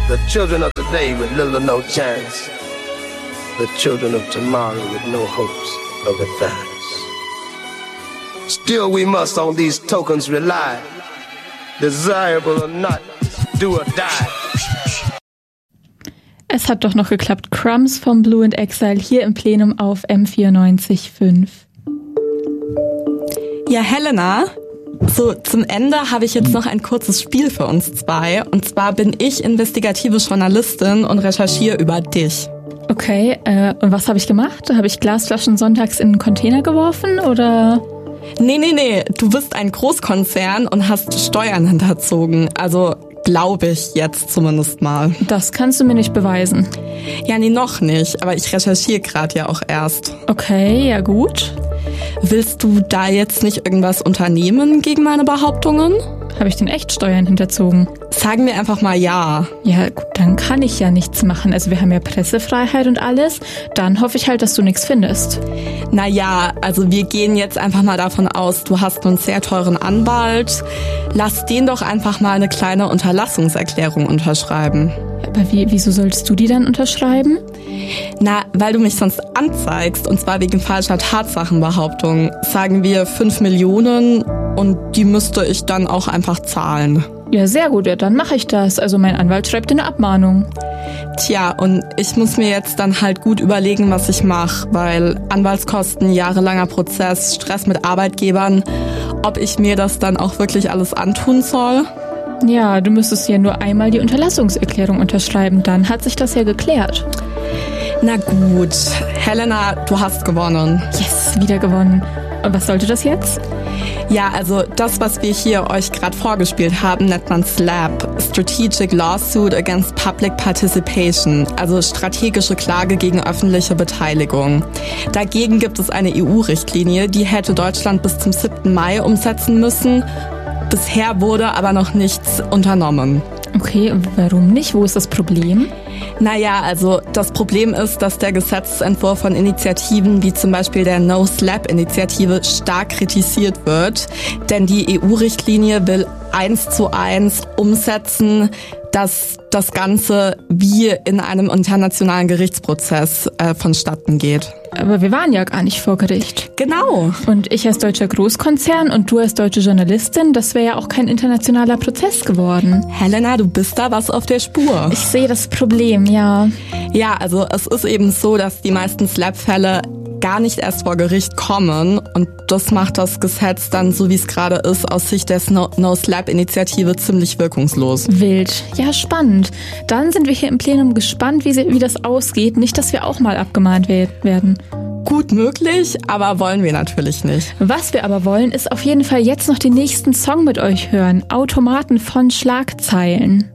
The children of today with little or no chance. The children of tomorrow with no hopes of advance. Still we must on these tokens rely. Desirable or not, do or die. Es hat doch noch geklappt. Crumbs vom Blue and Exile hier im Plenum auf M94.5. Ja, Helena, so zum Ende habe ich jetzt noch ein kurzes Spiel für uns zwei. Und zwar bin ich investigative Journalistin und recherchiere über dich. Okay, und was habe ich gemacht? Habe ich Glasflaschen sonntags in einen Container geworfen oder? Nee, du bist ein Großkonzern und hast Steuern hinterzogen. Also glaube ich jetzt zumindest mal. Das kannst du mir nicht beweisen. Ja, nee, noch nicht, aber ich recherchiere gerade ja auch erst. Okay, ja gut. Willst du da jetzt nicht irgendwas unternehmen gegen meine Behauptungen? Habe ich denn echt Steuern hinterzogen? Sagen wir einfach mal ja. Ja, gut, dann kann ich ja nichts machen. Also wir haben ja Pressefreiheit und alles. Dann hoffe ich halt, dass du nichts findest. Naja, also wir gehen jetzt einfach mal davon aus, du hast einen sehr teuren Anwalt. Lass den doch einfach mal eine kleine Unterlassungserklärung unterschreiben. Aber wieso solltest du die dann unterschreiben? Na, weil du mich sonst anzeigst, und zwar wegen falscher Tatsachenbehauptung. Sagen wir 5 Millionen und die müsste ich dann auch einfach zahlen. Ja, sehr gut, ja, dann mache ich das. Also mein Anwalt schreibt dir eine Abmahnung. Tja, und ich muss mir jetzt dann halt gut überlegen, was ich mache, weil Anwaltskosten, jahrelanger Prozess, Stress mit Arbeitgebern, ob ich mir das dann auch wirklich alles antun soll. Ja, du müsstest ja nur einmal die Unterlassungserklärung unterschreiben, dann hat sich das ja geklärt. Na gut, Helena, du hast gewonnen. Yes, wieder gewonnen. Und was sollte das jetzt? Ja, also das, was wir hier euch gerade vorgespielt haben, nennt man SLAP, Strategic Lawsuit Against Public Participation, also strategische Klage gegen öffentliche Beteiligung. Dagegen gibt es eine EU-Richtlinie, die hätte Deutschland bis zum 7. Mai umsetzen müssen. Bisher wurde aber noch nichts unternommen. Okay, warum nicht? Wo ist das Problem? Naja, also das Problem ist, dass der Gesetzentwurf von Initiativen wie zum Beispiel der No-SLAP-Initiative stark kritisiert wird. Denn die EU-Richtlinie will 1:1 umsetzen, dass das Ganze wie in einem internationalen Gerichtsprozess vonstatten geht. Aber wir waren ja gar nicht vor Gericht. Genau. Und ich als deutscher Großkonzern und du als deutsche Journalistin, das wäre ja auch kein internationaler Prozess geworden. Helena, du bist da was auf der Spur. Ich sehe das Problem, ja. Ja, also es ist eben so, dass die meisten SLAP-Fälle gar nicht erst vor Gericht kommen und das macht das Gesetz dann, so wie es gerade ist, aus Sicht der No-SLAP-Initiative ziemlich wirkungslos. Wild. Ja, spannend. Dann sind wir hier im Plenum gespannt, wie das ausgeht. Nicht, dass wir auch mal abgemahnt werden. Gut möglich, aber wollen wir natürlich nicht. Was wir aber wollen, ist auf jeden Fall jetzt noch den nächsten Song mit euch hören. Automaten von Schlagzeilen.